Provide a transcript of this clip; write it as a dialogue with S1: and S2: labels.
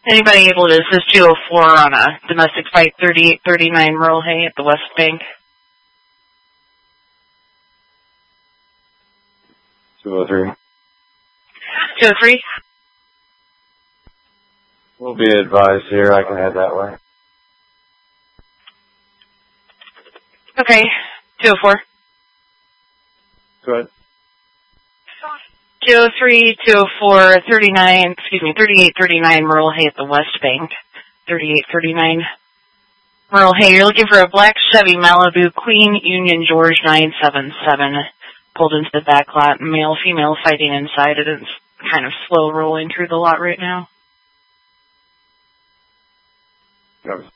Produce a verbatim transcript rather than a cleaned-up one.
S1: Anybody able to assist two oh four on a domestic fight thirty-eight thirty-nine Merle Hay at the West Bank?
S2: two oh three.
S1: two oh three?
S2: We'll be advised here. I can head that way.
S1: Okay. two oh four.
S2: Go ahead.
S1: two oh three, two oh four, thirty-nine, excuse me, thirty-eight thirty-nine Merle Hay at the West Bank. thirty-eight thirty-nine Merle Hay. You're looking for a black Chevy Malibu Queen Union George nine seven seven. Pulled into the back lot. Male, female fighting inside it. It's kind of slow rolling through the lot right now.
S2: That was